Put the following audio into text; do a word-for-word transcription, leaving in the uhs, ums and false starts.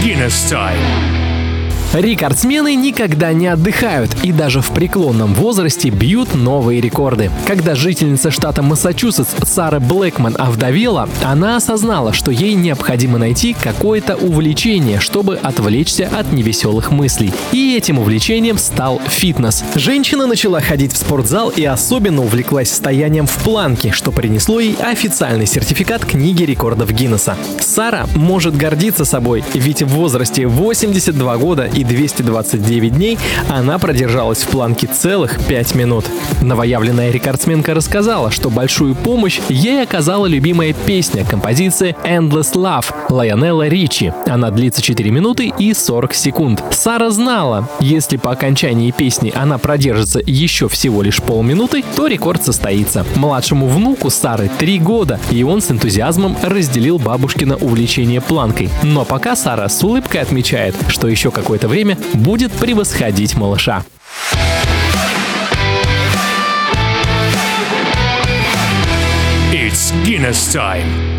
Guinness Time. Рекордсмены никогда не отдыхают и даже в преклонном возрасте бьют новые рекорды. Когда жительница штата Массачусетс Сара Блэкман овдовела, она осознала, что ей необходимо найти какое-то увлечение, чтобы отвлечься от невеселых мыслей. И этим увлечением стал фитнес. Женщина начала ходить в спортзал и особенно увлеклась стоянием в планке, что принесло ей официальный сертификат книги рекордов Гиннесса. Сара может гордиться собой, ведь в возрасте восемьдесят два года и двести двадцать девять дней она продержалась в планке целых пять минут. Новоявленная рекордсменка рассказала, что большую помощь ей оказала любимая песня композиции «Endless Love» Лайонела Ричи. Она длится четыре минуты и сорок секунд. Сара знала, если по окончании песни она продержится еще всего лишь полминуты, то рекорд состоится. Младшему внуку Сары три года, и он с энтузиазмом разделил бабушкино увлечение планкой. Но пока Сара с улыбкой отмечает, что еще какое-то время будет превосходить малыша. It's Guinness Time.